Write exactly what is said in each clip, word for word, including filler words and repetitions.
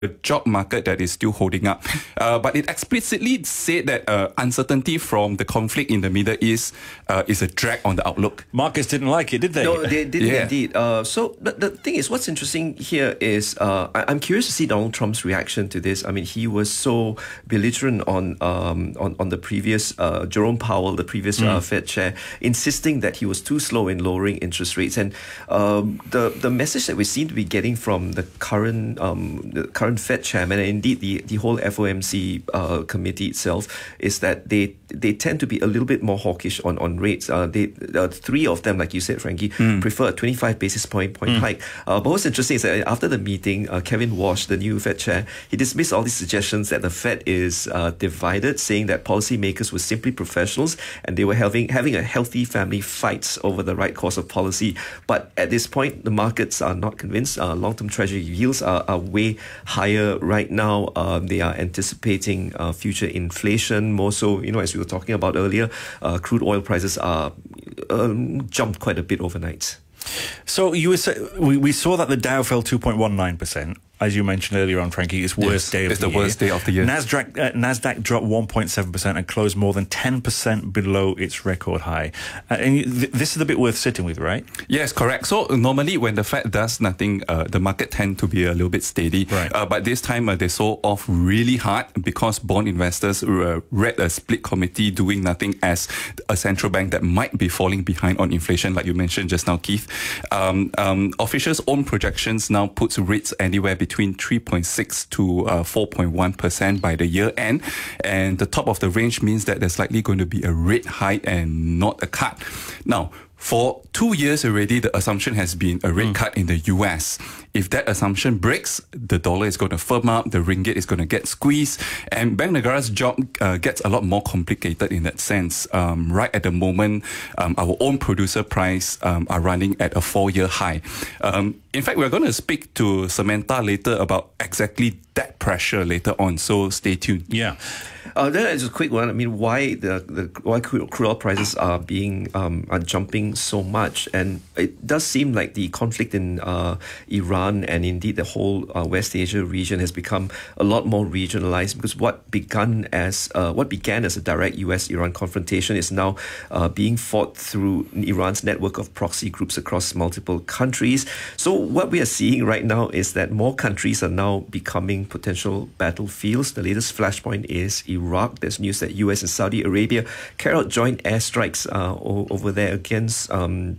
a job market that is still holding up. Uh, but it explicitly said that uh, uncertainty from the conflict in the Middle East uh, is a drag on the outlook. Markets didn't like it, did they? No, they didn't Yeah. indeed. Uh, so the, the thing is, what's interesting here is uh, I, I'm curious to see Donald Trump's reaction to this. I mean, he was so belligerent on um, on, on the previous uh, Jerome Powell, the previous mm. uh, Fed chair, insisting that he was too slow in lowering interest rates. And um, the the message that we seem to be getting from the current um, the current Fed chairman, and indeed the, the whole F O M C uh, committee itself, is that they they tend to be a little bit more hawkish on on rates. Uh, they uh, three of them, like you said, Frankie, mm. prefer a twenty-five basis point point mm. hike. Uh, but what's interesting is that after the meeting, uh, Kevin Walsh, the new Fed chair, he dismissed all these suggestions that the Fed is uh, divided, saying that policymakers were simply professionals and they were having having a healthy family fight over the right course of policy. But at this point, the markets are not convinced. Uh, long-term treasury yields are, are way higher right now. Um, they are anticipating uh, future inflation more so. You know, as we were talking about earlier, uh, crude oil prices are um, jumped quite a bit overnight. So you were say, we, we saw that the Dow fell two point one nine percent. As you mentioned earlier on, Frankie, it's worst yes, day of it's the, the year. worst day of the year. NASDAQ, uh, NASDAQ dropped one point seven percent and closed more than ten percent below its record high. Uh, and you, th- this is a bit worth sitting with, right? Yes, correct. So normally when the Fed does nothing, uh, the market tend to be a little bit steady. Right. Uh, but this time uh, they sold off really hard because bond investors uh, read a split committee doing nothing as a central bank that might be falling behind on inflation, like you mentioned just now, Keith. Um, um, officials' own projections now puts rates anywhere between three point six to uh, four point one percent by the year end. And the top of the range means that there's likely going to be a rate hike and not a cut. Now, for two years already, the assumption has been a rate mm. cut in the U S. If that assumption breaks, the dollar is going to firm up, the ringgit is going to get squeezed, and Bank Negara's job uh, gets a lot more complicated in that sense. Um, right at the moment, um, our own producer price um, are running at a four-year high. Um, in fact, we're going to speak to Samantha later about exactly that pressure later on, so stay tuned. Yeah. Uh, then just a quick one. I mean, why the, the why crude oil prices are being um, are jumping so much, and it does seem like the conflict in uh, Iran and indeed the whole uh, West Asia region has become a lot more regionalized, because what begun as uh, what began as a direct U S Iran confrontation is now uh, being fought through Iran's network of proxy groups across multiple countries. So what we are seeing right now is that more countries are now becoming potential battlefields. The latest flashpoint is Iraq. There's news that U S and Saudi Arabia carried out joint airstrikes uh, o- over there against um,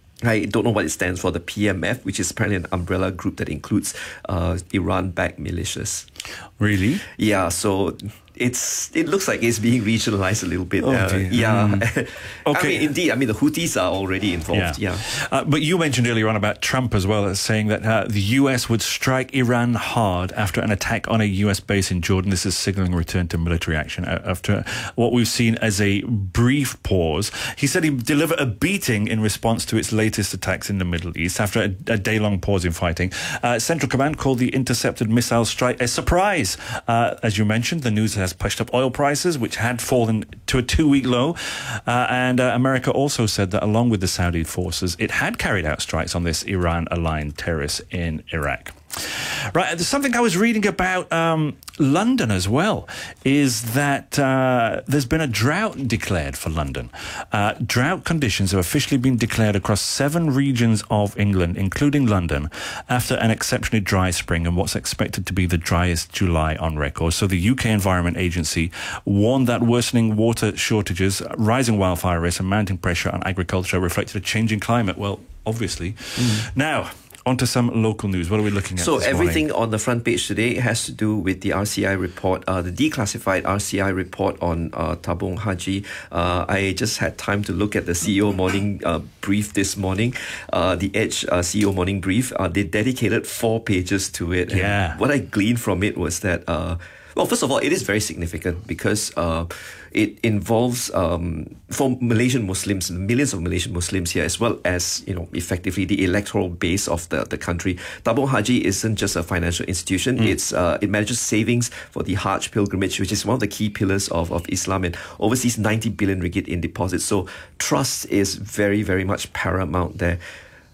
I don't know what it stands for, the P M F, which is apparently an umbrella group that includes uh, Iran-backed militias. Really? Yeah, so it's it looks like it's being regionalized a little bit. Oh, uh, yeah. Mm. Okay. I mean, indeed, I mean, the Houthis are already involved. Yeah. yeah. Uh, but you mentioned earlier on about Trump as well, as saying that uh, the U S would strike Iran hard after an attack on a U S base in Jordan. This is signaling return to military action after what we've seen as a brief pause. He said he'd deliver a beating in response to its latest attacks in the Middle East after a, a day-long pause in fighting. Uh, Central Command called the intercepted missile strike a surprise. Uh, as you mentioned, the news has pushed up oil prices, which had fallen to a two-week low. Uh, and uh, America also said that along with the Saudi forces, it had carried out strikes on this Iran-aligned terrorists in Iraq. Right, there's something I was reading about um, London as well, is that uh, there's been a drought declared for London. Uh, drought conditions have officially been declared across seven regions of England, including London, after an exceptionally dry spring and what's expected to be the driest July on record. So the U K Environment Agency warned that worsening water shortages, rising wildfire risk and mounting pressure on agriculture reflected a changing climate. Well, obviously. Mm. Now, on to some local news. What are we looking at So this everything morning? on the front page today has to do with the R C I report, uh, the declassified R C I report on uh, Tabung Haji. Uh, I just had time to look at the C E O morning uh, brief this morning, uh, the Edge uh, C E O morning brief. Uh, they dedicated four pages to it. Yeah. And what I gleaned from it was that, uh, well, first of all, it is very significant because uh, it involves, um, for Malaysian Muslims, millions of Malaysian Muslims here, as well as, you know, effectively the electoral base of the, the country. Tabung Haji isn't just a financial institution. Mm. It's uh, it manages savings for the Hajj pilgrimage, which is one of the key pillars of, of Islam, and oversees ninety billion ringgit in deposits. So trust is very, very much paramount there.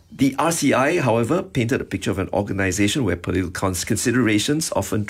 The R C I, however, painted a picture of an organization where political cons- considerations often